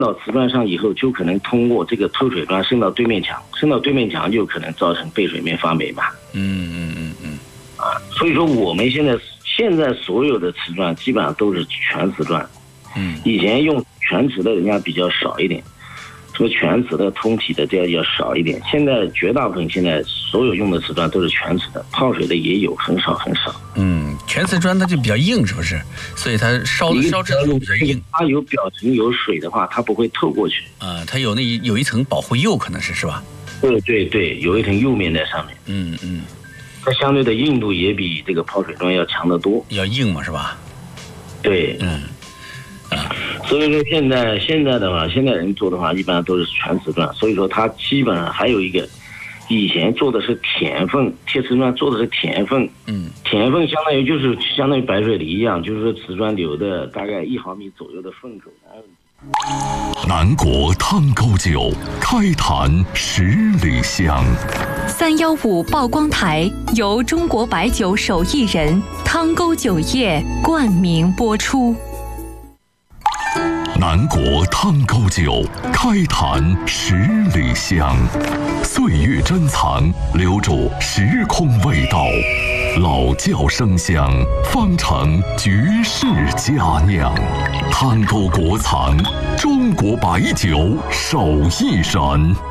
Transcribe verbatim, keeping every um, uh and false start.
到瓷砖上以后，就可能通过这个透水砖渗到对面墙，渗到对面墙就可能造成背水面发霉嘛。 嗯嗯嗯嗯。 啊，所以说我们现在现在所有的瓷砖基本上都是全瓷砖。 嗯， 以前用全瓷的人家比较少一点，什么全瓷的、通体的这样要少一点。现在绝大部分现在所有用的瓷砖都是全瓷的，泡水的也有，很少很少。 嗯，全瓷砖它就比较硬，是不是？所以它烧烧制的时候比较硬。 它有表层有水的话，它不会透过去。 啊、呃，它有那有一层保护釉，可能是是吧？ 对对对，有一层釉面在上面。 嗯嗯。 它相对的硬度也比这个泡水砖要强得多。 要硬嘛，是吧？ 对。 嗯。啊， 所以说现在现在的话，现在人做的话，一般都是全瓷砖。所以说它基本上还有一个，以前做的是填缝，贴瓷砖做的是填缝。 嗯， 填缝相当于就是相当于白水泥一样，就是说瓷砖留的大概一毫米左右的缝口。 南国汤沟酒，开坛十里香。 三幺五曝光台由中国白酒手艺人汤沟酒业冠名播出。 南国汤沟酒，开坛十里香。岁月珍藏，留住时空味道。老窖生香，方成绝世佳酿。汤沟国藏，中国白酒手艺人。